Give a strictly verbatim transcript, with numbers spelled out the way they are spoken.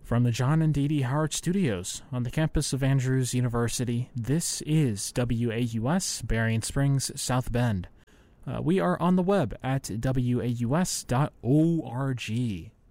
From the John and Dee Dee Howard Studios on the campus of Andrews University, this is W A U S, Berrien Springs, South Bend. Uh, we are on the web at W A U S dot org.